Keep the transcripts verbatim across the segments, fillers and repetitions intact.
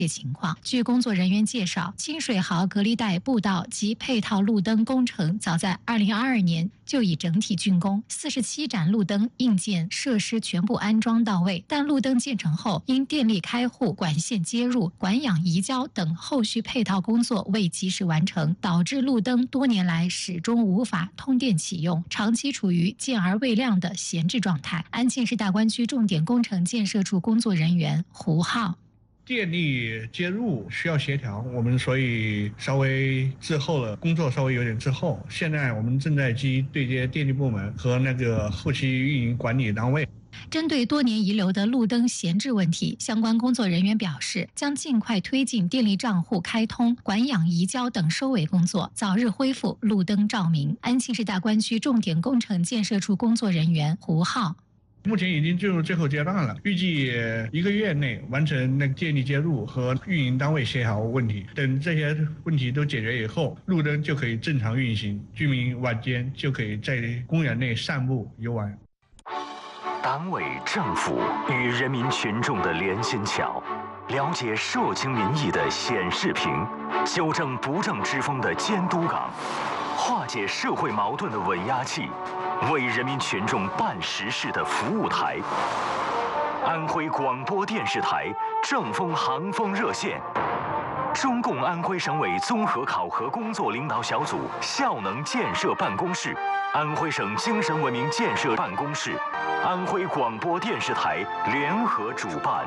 情况。据工作人员介绍，清水壕隔离带步道及配套路灯工程早在二零二二年就已整体竣工，四十七盏路灯硬件设施全部安装到位，但路灯建成后，因电力开户、管线接入、管养移交等后续配套工作未及时完成，导致路灯多年来始终无法通电启用，长期处于建而未亮的闲置状态。安庆市大观区重点工程建设处工作人员胡浩。 电力接入需要协调，我们所以稍微滞后了，工作稍微有点滞后。现在我们正在积对接电力部门和那个后期运营管理单位。 针对多年遗留的路灯闲置问题，相关工作人员表示，将尽快推进电力账户开通、管养移交等收尾工作，早日恢复路灯照明。安庆市大观区重点工程建设处工作人员胡浩。 目前已经进入最后阶段了，预计一个月内完成那个电力接入和运营单位协调问题。等这些问题都解决以后，路灯就可以正常运行，居民晚间就可以在公园内散步游玩。 党委政府与人民群众的连心桥，了解社情民意的显示屏，纠正不正之风的监督岗，化解社会矛盾的稳压器，为人民群众办实事的服务台。安徽广播电视台正风航风热线，中共安徽省委综合考核工作领导小组效能建设办公室，安徽省精神文明建设办公室，安徽广播电视台联合主办。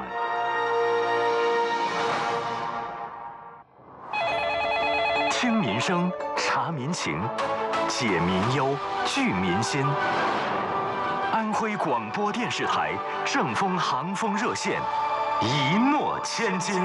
听民生，察民情，解民忧，聚民心。安徽广播电视台正风航风热线，一诺千金。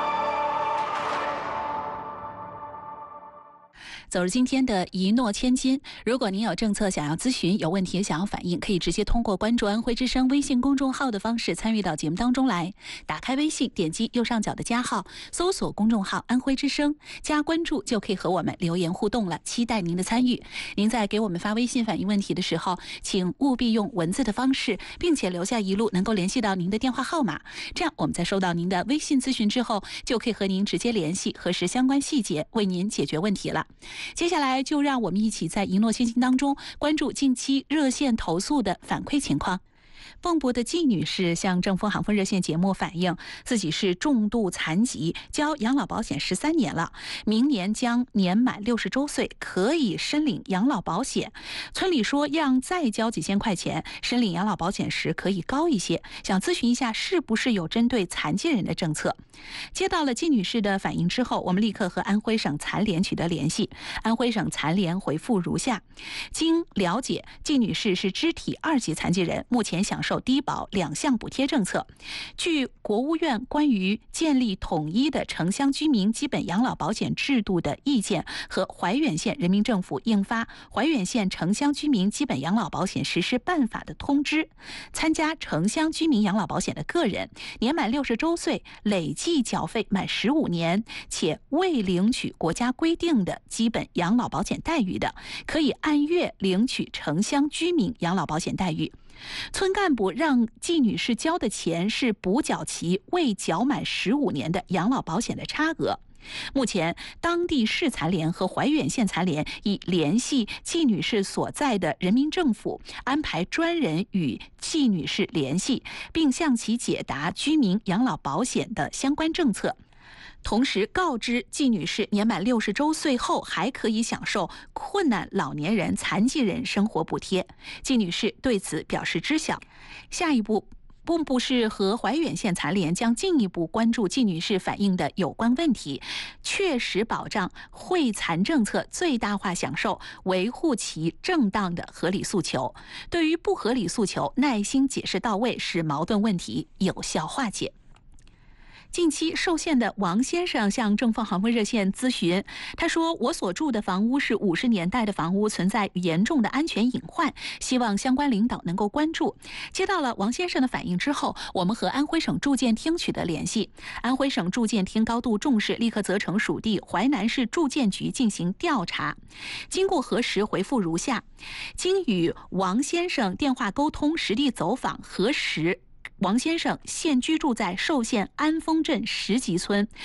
走入今天的一诺千金，如果您有政策想要咨询，有问题想要反映，可以直接通过关注安徽之声微信公众号的方式参与到节目当中来。打开微信，点击右上角的加号，搜索公众号安徽之声，加关注就可以和我们留言互动了，期待您的参与。您在给我们发微信反映问题的时候，请务必用文字的方式，并且留下一路能够联系到您的电话号码，这样我们在收到您的微信咨询之后，就可以和您直接联系，核实相关细节，为您解决问题了。接下来就让我们一起在一诺千金当中关注近期热线投诉的反馈情况。蚌埠的季女士向正风航风热线节目反映，自己是重度残疾，交养老保险十三年了，明年将年满六十周岁，可以申领养老保险。村里说让再交几千块钱，申领养老保险时可以高一些，想咨询一下是不是有针对残疾人的政策。接到了季女士的反映之后，我们立刻和安徽省残联取得联系。安徽省残联回复如下：经了解，季女士是肢体二级残疾人，目前享受低保两项补贴政策。据国务院关于建立统一的城乡居民基本养老保险制度的意见和怀远县人民政府印发《怀远县城乡居民基本养老保险实施办法》的通知，参加城乡居民养老保险的个人，年满六十周岁，累计缴费满十五年，且未领取国家规定的基本养老保险待遇的，可以按月领取城乡居民养老保险待遇。村干部让季女士交的钱是补缴其未缴满十五年的养老保险的差额。目前，当地市残联和怀远县残联已联系季女士所在的人民政府，安排专人与季女士联系，并向其解答居民养老保险的相关政策。同时告知季女士，年满六十周岁后还可以享受困难老年人、残疾人生活补贴。季女士对此表示知晓。下一步，蚌埠市和怀远县残联将进一步关注季女士反映的有关问题，确实保障惠残政策最大化享受，维护其正当的合理诉求。对于不合理诉求，耐心解释到位，使矛盾问题有效化解。近期受限的王先生向正风航风热线咨询，他说：“我所住的房屋是五十年代的房屋，存在严重的安全隐患，希望相关领导能够关注。”接到了王先生的反映之后，我们和安徽省住建厅取得联系，安徽省住建厅高度重视，立刻责成属地淮南市住建局进行调查。经过核实，回复如下：经与王先生电话沟通，实地走访核实，王先生现居住在寿县安丰镇石集村，